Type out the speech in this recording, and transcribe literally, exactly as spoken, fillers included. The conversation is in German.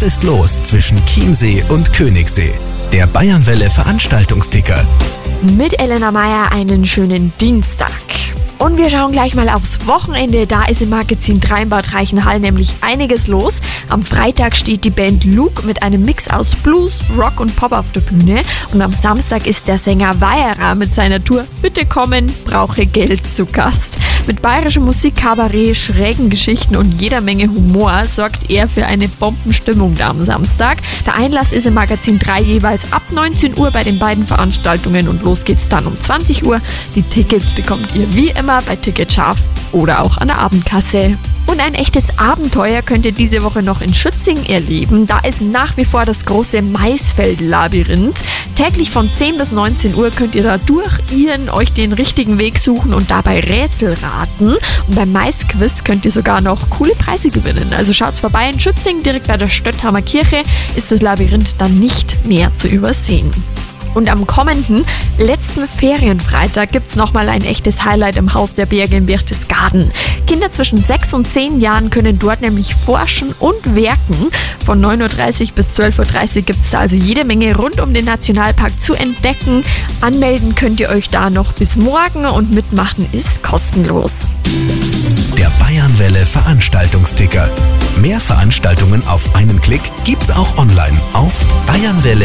Was ist los zwischen Chiemsee und Königssee? Der Bayernwelle Veranstaltungsticker. Mit Elena Meyer einen schönen Dienstag. Und wir schauen gleich mal aufs Wochenende. Da ist im Magazin drei in Bad Reichenhall nämlich einiges los. Am Freitag steht die Band Luke mit einem Mix aus Blues, Rock und Pop auf der Bühne. Und am Samstag ist der Sänger Weierer mit seiner Tour Bitte kommen, brauche Geld zu Gast. Mit bayerischem Musik, Kabarett, schrägen Geschichten und jeder Menge Humor sorgt er für eine Bombenstimmung da am Samstag. Der Einlass ist im Magazin drei jeweils ab neunzehn Uhr bei den beiden Veranstaltungen und los geht's dann um zwanzig Uhr. Die Tickets bekommt ihr wie immer bei Ticketscharf oder auch an der Abendkasse. Und ein echtes Abenteuer könnt ihr diese Woche noch in Schützing erleben. Da ist nach wie vor das große Maisfeld-Labyrinth. Täglich von zehn bis neunzehn Uhr könnt ihr da durchirren, euch den richtigen Weg suchen und dabei Rätsel raten. Und beim Maisquiz könnt ihr sogar noch coole Preise gewinnen. Also schaut's vorbei in Schützing, direkt bei der Stötthamer Kirche ist das Labyrinth dann nicht mehr zu übersehen. Und am kommenden letzten Ferienfreitag gibt's nochmal ein echtes Highlight im Haus der Berge in Berchtesgaden. Kinder zwischen sechs und zehn Jahren können dort nämlich forschen und werken. Von neun Uhr dreißig bis zwölf Uhr dreißig gibt's da also jede Menge rund um den Nationalpark zu entdecken. Anmelden könnt ihr euch da noch bis morgen und mitmachen ist kostenlos. Der Bayernwelle Veranstaltungsticker. Mehr Veranstaltungen auf einen Klick gibt's auch online auf bayernwelle